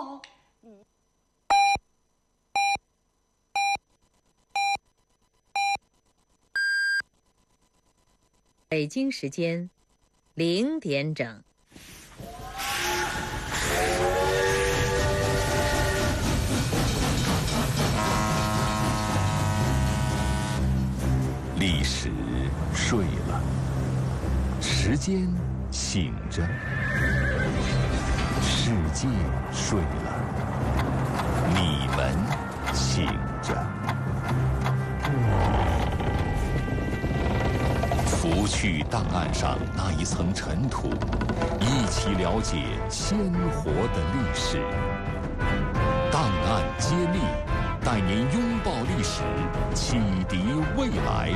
哦。 北京时间0点整。 历史睡了，时间醒着，世界睡了，你们醒着。拂去档案上那一层尘土，一起了解鲜活的历史。档案揭秘，带您拥抱历史，启迪未来。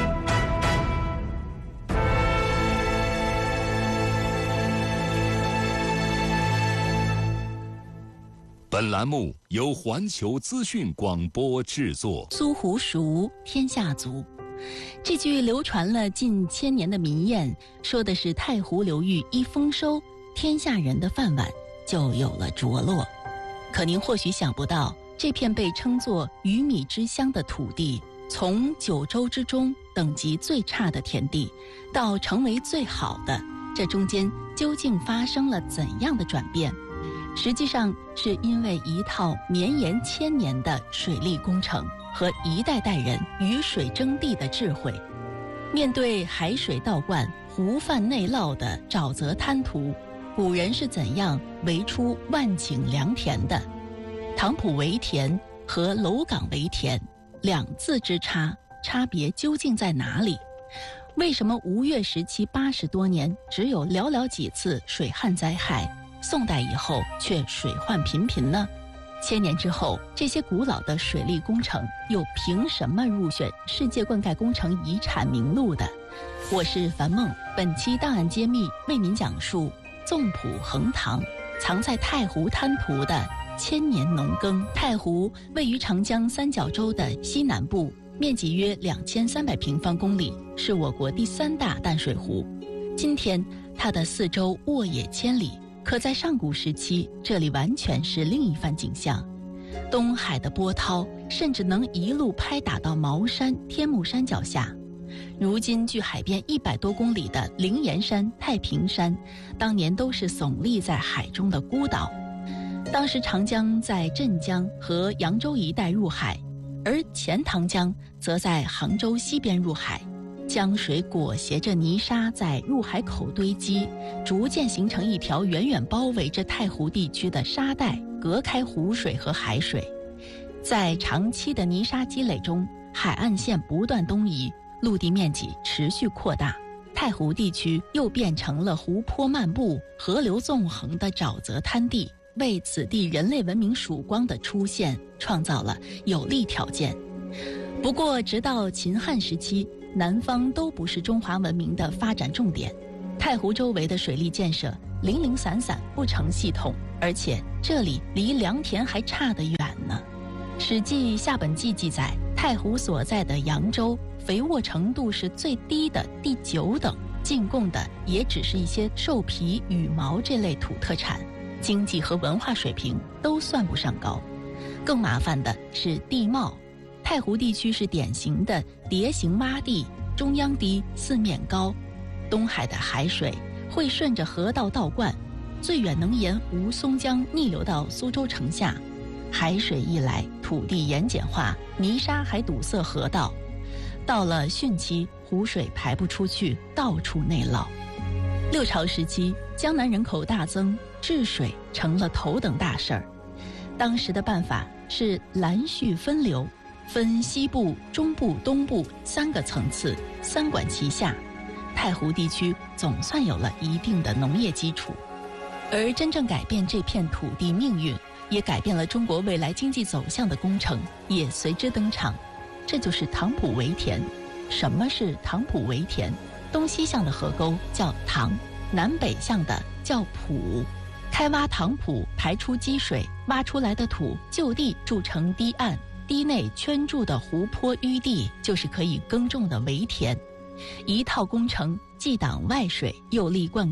本栏目由环球资讯广播制作。 苏湖熟，天下足。这句流传了近1000年的民谚，说的是太湖流域一丰收，天下人的饭碗就有了着落。可您或许想不到，这片被称作鱼米之乡的土地，从9州之中等级最差的田地，到成为最好的，这中间究竟发生了怎样的转变？实际上是因为一套绵延1000年的水利工程和一代代人与水争地的智慧。面对海水倒灌、湖泛内涝的沼泽滩涂，古人是怎样围出万顷良田的？唐埔围田和楼岗围田2字之差别究竟在哪里？为什么吴越时期80多年只有寥寥几次水旱灾害，宋代以后却水患频频呢？1000年之后，这些古老的水利工程又凭什么入选世界灌溉工程遗产名录的？我是樊梦，本期档案揭秘为您讲述纵浦横塘，藏在太湖滩涂的1000年农耕。太湖位于长江三角洲的西南部，面积约2300平方公里，是我国第3大淡水湖。今天它的四周沃野千里，可在上古时期，这里完全是另一番景象。东海的波涛甚至能一路拍打到茅山、天目山脚下。如今距海边100多公里的灵岩山、太平山，当年都是耸立在海中的孤岛。当时长江在镇江和扬州一带入海，而钱塘江则在杭州西边入海。江水裹挟着泥沙在入海口堆积，逐渐形成一条远远包围着太湖地区的沙带，隔开湖水和海水。在长期的泥沙积累中，海岸线不断东移，陆地面积持续扩大，太湖地区又变成了湖泊漫步、河流纵横的沼泽滩地，为此地人类文明曙光的出现创造了有利条件。不过，直到秦汉时期，南方都不是中华文明的发展重点，太湖周围的水利建设零零散散，不成系统，而且这里离良田还差得远呢。《史记·下本纪》记载，太湖所在的扬州肥沃程度是最低的第9等，进贡的也只是一些兽皮、羽毛这类土特产，经济和文化水平都算不上高。更麻烦的是地貌，太湖地区是典型的蝶形洼地，中央低，四面高。东海的海水会顺着河道倒灌，最远能沿吴淞江逆流到苏州城下。海水一来，土地盐碱化，泥沙还堵塞河道。到了汛期，湖水排不出去，到处内涝。六朝时期，江南人口大增，治水成了头等大事儿。当时的办法是拦蓄分流，分西部、中部、东部3个层次，3管齐下。太湖地区总算有了一定的农业基础，而真正改变这片土地命运，也改变了中国未来经济走向的工程也随之登场。这就是塘浦围田。什么是塘浦围田？东西向的河沟叫塘，南北向的叫浦。开挖塘浦，排出积水，挖出来的土就地筑成堤岸，堤内圈住的湖泊淤地就是可以耕种的围田。一套工程既挡外水又利灌溉，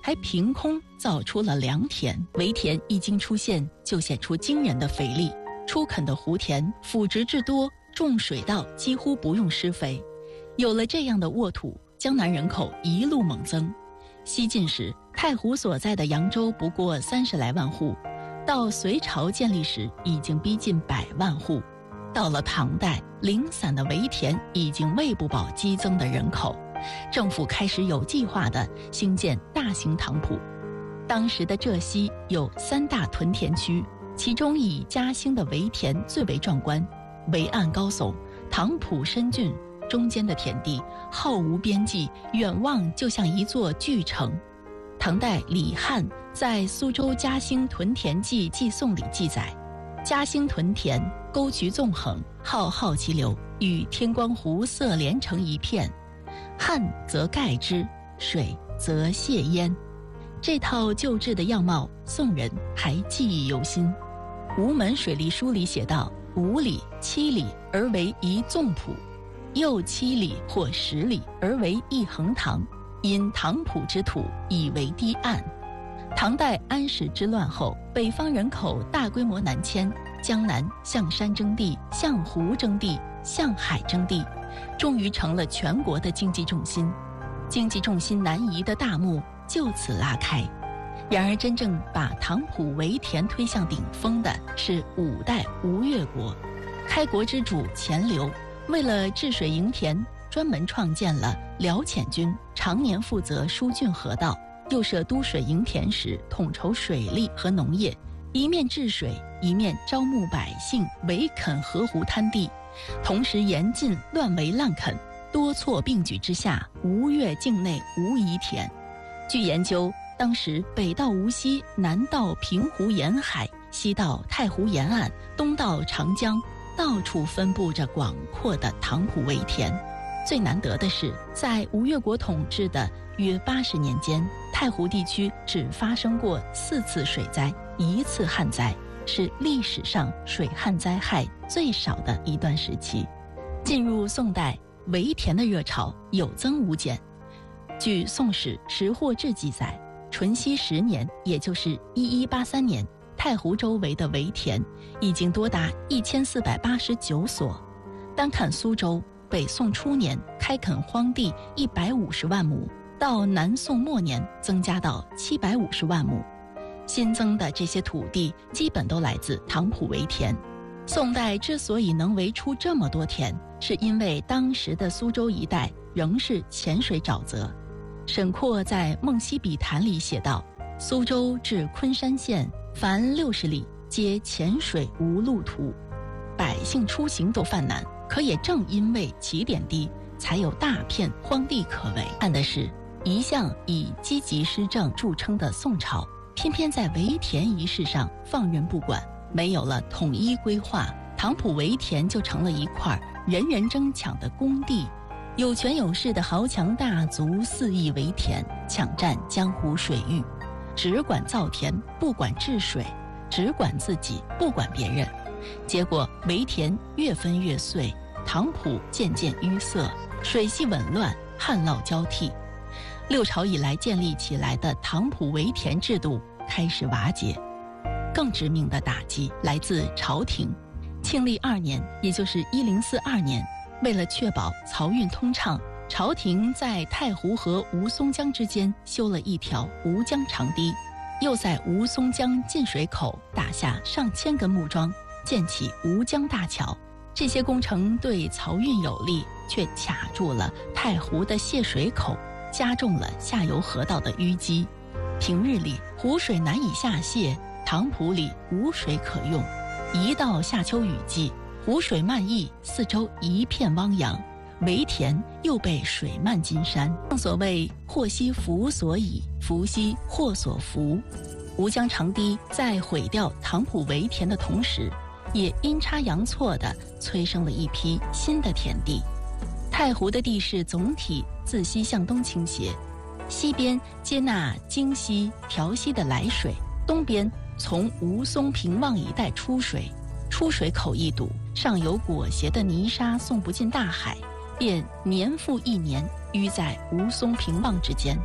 还凭空造出了良田。围田一经出现，就显出惊人的肥力。初垦的湖田腐殖质多，种水稻几乎不用施肥。有了这样的沃土，江南人口一路猛增。西晋时，太湖所在的扬州不过30来万户，到隋朝建立时已经逼近100万户。到了唐代，零散的围田已经喂不饱激增的人口，政府开始有计划地兴建大型塘浦。当时的浙西有3大屯田区，其中以嘉兴的围田最为壮观，围岸高耸，塘浦深峻，中间的田地浩无边际，远望就像一座巨城。唐代李翰在《苏州嘉兴屯田记寄颂》里记载，嘉兴屯田沟渠纵横，浩浩其流，与天光湖色连成一片，旱则盖之，水则泄焉。这套旧制的样貌，宋人还记忆犹新。吴门水利书里写道：5里、7里而为一纵浦，又7里或10里而为一横塘，因塘浦之土以为堤岸。唐代安史之乱后，北方人口大规模南迁，江南向山征地，向湖征地，向海征地，终于成了全国的经济重心。经济重心南移的大幕就此拉开。然而真正把塘浦围田推向顶峰的是5代吴越国。开国之主钱镠为了治水营田，专门创建了辽浅军，常年负责疏浚河道，又设都水营田时统筹水利和农业，一面治水，一面招募百姓围垦河湖滩地，同时严禁乱围滥垦，多措并举之下，吴越境内无遗田。据研究，当时北到无锡，南到平湖沿海，西到太湖沿岸，东到长江，到处分布着广阔的塘浦围田。最难得的是，在吴越国统治的约80年间，太湖地区只发生过4次水灾，1次旱灾，是历史上水旱灾害最少的一段时期。进入宋代，围田的热潮有增无减。据《宋史·识货志》记载，淳熙10年，也就是1183年，太湖周围的围田已经多达1489所。单看苏州，北宋初年开垦荒地150万亩，到南宋末年增加到750万亩。新增的这些土地基本都来自塘浦围田。宋代之所以能围出这么多田，是因为当时的苏州一带仍是浅水沼泽。沈括在《梦溪笔谈》里写道：苏州至昆山县，凡60里皆浅水无路途，百姓出行都犯难。可也正因为起点低，才有大片荒地可围。暗的是，一向以积极施政著称的宋朝，偏偏在围田一事上放任不管，没有了统一规划，塘浦围田就成了一块人人争抢的公地。有权有势的豪强大族肆意围田，抢占江湖水域，只管造田，不管治水，只管自己，不管别人。结果围田越分越碎，塘浦渐渐淤塞，水系紊乱，旱涝交替。6朝以来建立起来的塘浦围田制度开始瓦解。更致命的打击来自朝廷。庆历2年，也就是1042年，为了确保漕运通畅，朝廷在太湖和吴淞江之间修了一条吴江长堤，又在吴淞江进水口打下上千根木桩，建起吴江大桥。这些工程对漕运有利，却卡住了太湖的泄水口，加重了下游河道的淤积。平日里湖水难以下泄，塘浦里无水可用，一到夏秋雨季，湖水漫溢，四周一片汪洋，围田又被水漫金山。正所谓祸兮福所倚，福兮祸所伏。吴江长堤在毁掉塘浦围田的同时，也阴差阳错地催生了一批新的田地。太湖的地势总体自西向东倾斜，西边接纳京西、调西的来水，东边从吴淞平望一带出水，出水口一堵，上游裹挟的泥沙送不进大海，便年复一年淤在吴淞平望之间，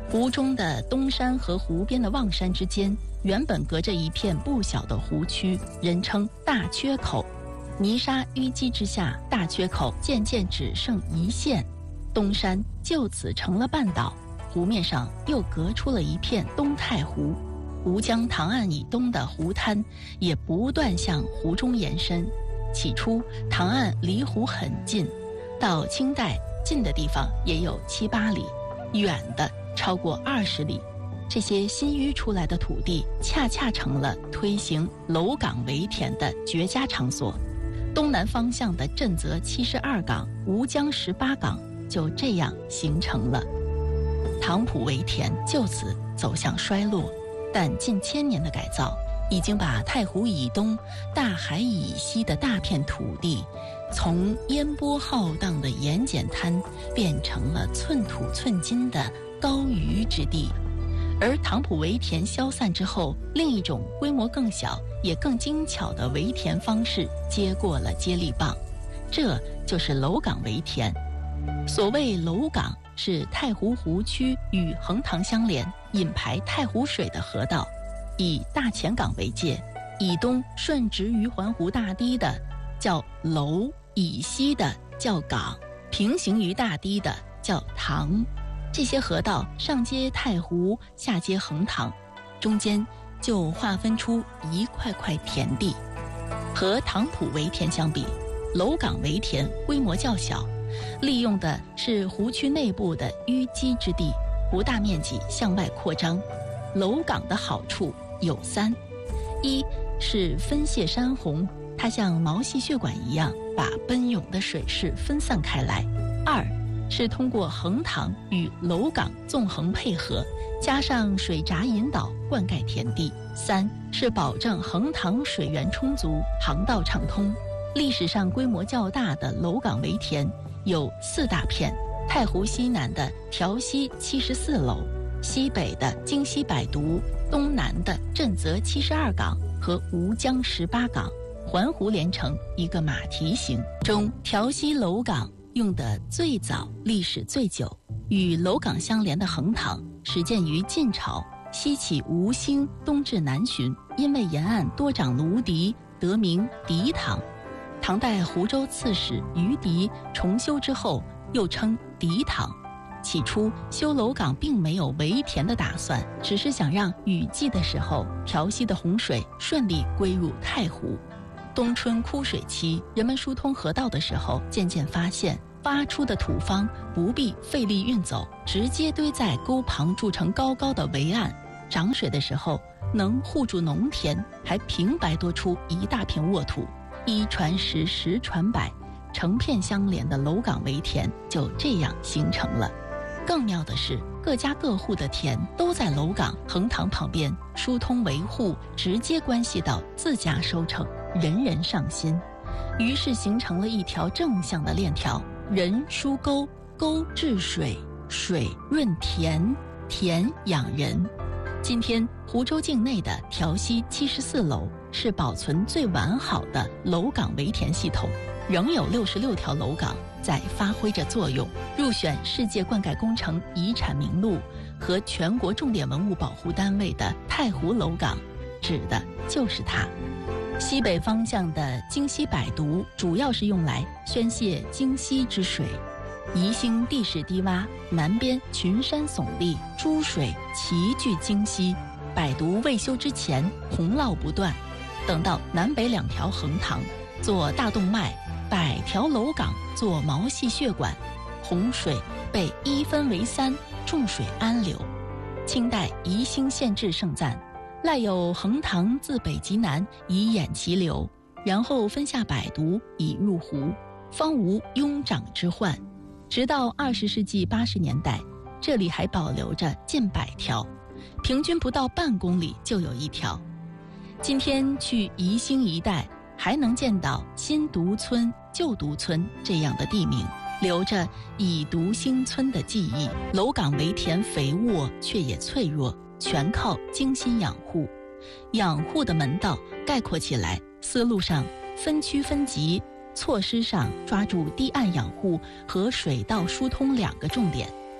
湖中的东山和湖边的望山之间，原本隔着一片不小的湖区，人称大缺口。泥沙淤积之下，大缺口渐渐只剩一线，东山就此成了半岛，湖面上又隔出了一片东太湖。吴江塘岸以东的湖滩也不断向湖中延伸。起初塘岸离湖很近，到清代近的地方也有7、8里，远的超过20里。这些新淤出来的土地恰恰成了推行楼岗围田的绝佳场所。东南方向的震泽72岗、吴江18岗就这样形成了。塘浦围田就此走向衰落，但近1000年的改造已经把太湖以东、大海以西的大片土地，从烟波浩荡的盐碱滩变成了寸土寸金的高渔之地。而塘浦围田消散之后，另一种规模更小也更精巧的围田方式接过了接力棒，这就是楼岗围田。所谓楼岗，是太湖湖区与横塘相连，引排太湖水的河道，以大前港为界，以东顺直于环湖大堤的叫楼，以西的叫岗，平行于大堤的叫塘。这些河道上接太湖，下接横塘，中间就划分出一块块田地。和塘浦围田相比，楼岗围田规模较小，利用的是湖区内部的淤积之地，不大面积向外扩张。楼岗的好处有3：一是分泄山洪，它像毛细血管一样把奔涌的水势分散开来；二是通过横塘与楼岗纵横配合，加上水闸引导灌溉田地；三是保证横塘水源充足，航道畅通。历史上规模较大的楼岗围田有4大片：太湖西南的调溪74楼，西北的京西百渎，东南的震泽72岗和吴江18岗，环湖连成一个马蹄形。中调溪楼岗用的最早，历史最久，与楼岗相连的横塘始建于晋朝，西起吴兴，东至南浔，因为沿岸多长芦荻，得名荻塘。唐代湖州刺史于迪重修之后，又称荻塘。起初修楼岗并没有围田的打算，只是想让雨季的时候调溪的洪水顺利归入太湖。冬春枯水期，人们疏通河道的时候，渐渐发现发出的土方不必费力运走，直接堆在沟旁筑成高高的围岸，涨水的时候能护住农田，还平白多出一大片沃土。1传10，10传100，成片相连的楼岗围田就这样形成了。更妙的是，各家各户的田都在楼岗横塘旁边，疏通维护直接关系到自家收成，人人上心，于是形成了一条正向的链条：人疏沟，沟治水，水润田，田养人。今天湖州境内的调溪74楼是保存最完好的楼岗围田系统，仍有66条楼岗在发挥着作用，入选世界灌溉工程遗产名录和全国重点文物保护单位的太湖楼岗，指的就是它。西北方向的京西百渎主要是用来宣泄京西之水，宜兴地势低洼，南边群山耸立，诸水齐聚京西。百渎未修之前洪涝不断，等到南北2条横塘做大动脉，100条楼岗做毛细血管，洪水被一分为3，众水安流。清代宜兴县志盛赞，赖有横塘自北及南以掩其流，然后分下百渎以入湖，方无拥涨之患。直到20世纪80年代，这里还保留着近100条，平均不到半公里就有1条。今天去宜兴一带还能见到新渎村、旧渎村这样的地名，留着以渎兴村的记忆。楼岗围田肥沃却也脆弱，全靠精心养护。养护的门道概括起来，思路上分区分级，措施上抓住堤岸养护和水道疏通2个重点。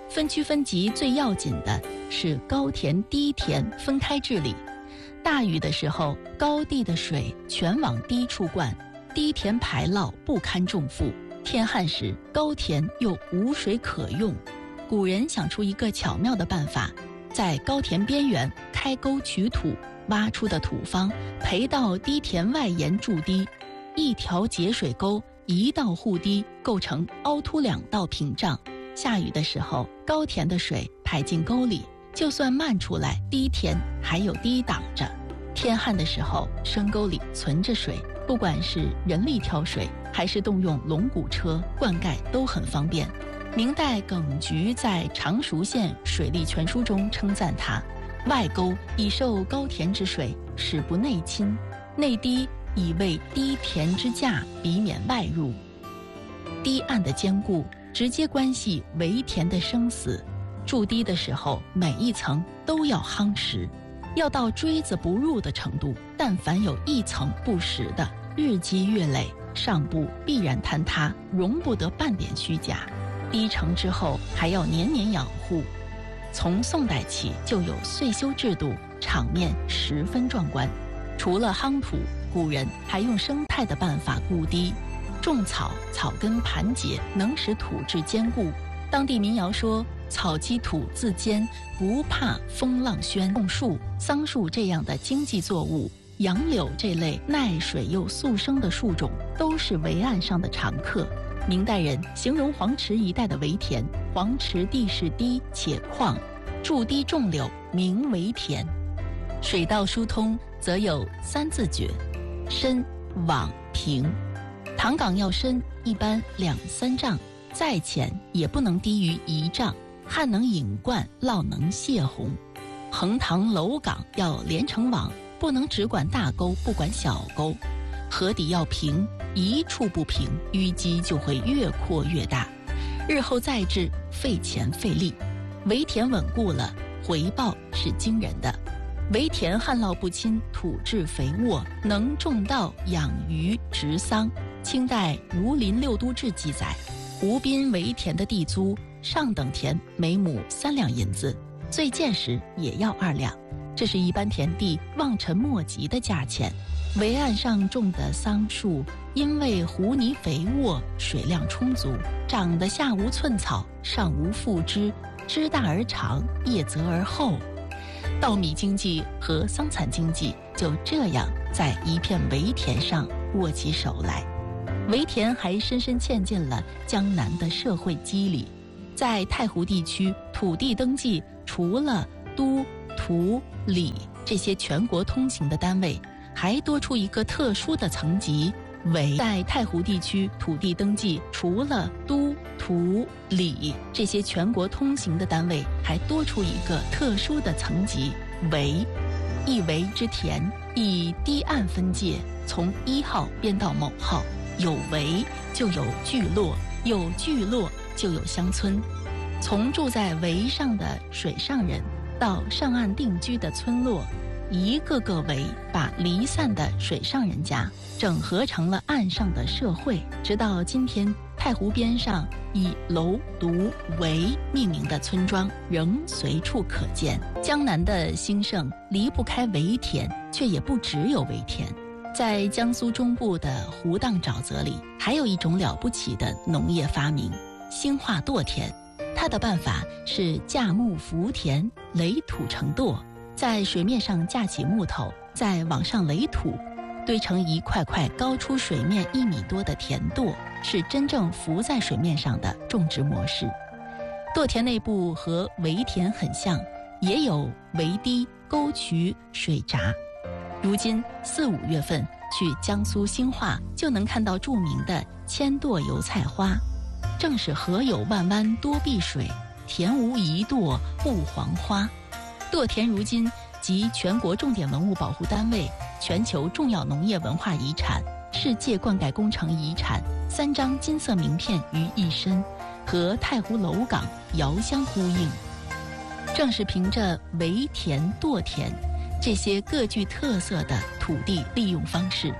分区分级最要紧的是高田低田分开治理。大雨的时候，高地的水全往低处灌，低田排涝不堪重负。天旱时，高田又无水可用。古人想出一个巧妙的办法，在高田边缘开沟取土，挖出的土方培到低田外沿筑堤，一条节水沟，一道护堤，构成凹凸2道屏障。下雨的时候，高田的水排进沟里，就算漫出来，低田还有堤挡着。天旱的时候，深沟里存着水，不管是人力挑水，还是动用龙骨车灌溉，都很方便。明代耿菊在《常熟县水利全书》中称赞它：外沟以受高田之水，使不内侵；内堤以为低田之架，避免外入。堤岸的坚固直接关系围田的生死。筑堤的时候，每一层都要夯实，要到锥子不入的程度。但凡有一层不实的，日积月累，上部必然坍塌，容不得半点虚假。堤成之后，还要年年养护。从宋代起就有岁修制度，场面十分壮观。除了夯土，古人还用生态的办法固堤，种草，草根盘结，能使土质坚固。当地民谣说：草基土自坚，不怕风浪轩。种树、桑树这样的经济作物，杨柳这类耐水又速生的树种，都是围岸上的常客。明代人形容黄池一带的围田，黄池地势低且旷，筑堤种柳，名围田。水道疏通则有3字诀：深、网、平。塘港要深，一般2-3丈，再浅也不能低于1丈。旱能引灌，涝能泄洪。横塘楼港要连成网，不能只管大沟不管小沟。河底要平，一处不平，淤积就会越扩越大，日后再治费钱费力。围田稳固了，回报是惊人的。围田旱涝不侵，土质肥沃，能种稻、养鱼、植桑。清代《儒林六都志》记载，吴滨围田的地租，上等田每亩3两银子，最贱时也要2两，这是一般田地望尘莫及的价钱。围岸上种的桑树，因为湖泥肥沃，水量充足，长得下无寸草，上无复枝，枝大而长，叶泽而厚。稻米经济和桑蚕经济就这样在一片围田上握起手来。围田还深深嵌进了江南的社会肌理。在太湖地区，土地登记除了都、土、里这些全国通行的单位，还多出一个特殊的层级围。在太湖地区，土地登记除了都、土、里这些全国通行的单位，还多出一个特殊的层级围。一围之田以堤岸分界，从1号编到某号。有围就有聚落，有聚落就有乡村。从住在围上的水上人到上岸定居的村落，一个个围把离散的水上人家整合成了岸上的社会。直到今天，太湖边上以楼、渎、围命名的村庄仍随处可见。江南的兴盛离不开围田，却也不只有围田。在江苏中部的湖荡沼泽里，还有一种了不起的农业发明——兴化垛田。它的办法是架木浮田，垒土成垛，在水面上架起木头，再往上垒土，堆成一块块高出水面1米多的田垛，是真正浮在水面上的种植模式。垛田内部和围田很像，也有围堤、沟渠、水闸。如今4、5月份去江苏兴化，就能看到著名的千垛油菜花。正是河有万湾多碧水，田无一垛不黄花。垛田如今集全国重点文物保护单位、全球重要农业文化遗产、世界灌溉工程遗产3张金色名片于一身，和太湖楼岗遥相呼应。正是凭着围田、垛田这些各具特色的土地利用方式，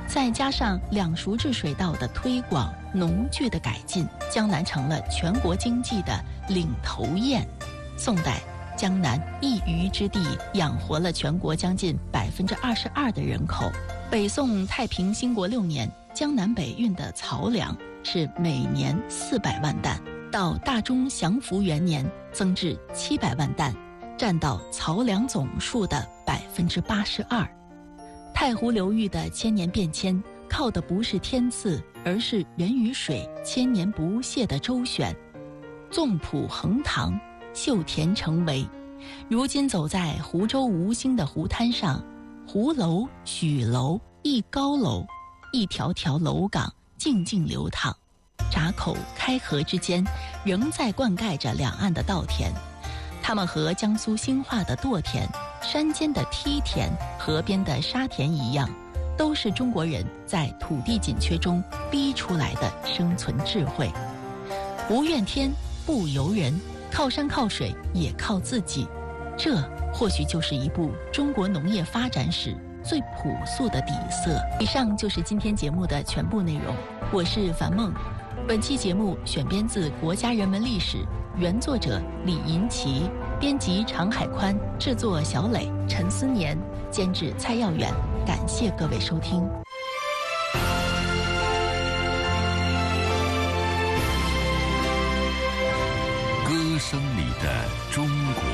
再加上两熟治水稻的推广、农具的改进，江南成了全国经济的领头雁。宋代，江南一隅之地养活了全国将近22%的人口。北宋太平兴国6年，江南北运的漕粮是每年400万担，到大中祥符元年增至700万担，占到漕粮总数的82%。太湖流域的千年变迁，靠的不是天赐，而是人与水千年不懈的周旋。纵浦横塘，秀田成围。如今走在湖州吴兴的湖滩上，湖楼、许楼、一高楼，一条条楼岗静静流淌。闸口、开河之间，仍在灌溉着两岸的稻田。它们和江苏兴化的垛田、山间的梯田、河边的沙田一样，都是中国人在土地紧缺中逼出来的生存智慧。不怨天，不尤人，靠山靠水也靠自己，这或许就是一部中国农业发展史最朴素的底色。以上就是今天节目的全部内容，我是樊梦。本期节目选编自《国家人文历史》，原作者李银奇，编辑常海宽，制作小磊、陈思年，监制蔡耀远。感谢各位收听。 歌声里的中国。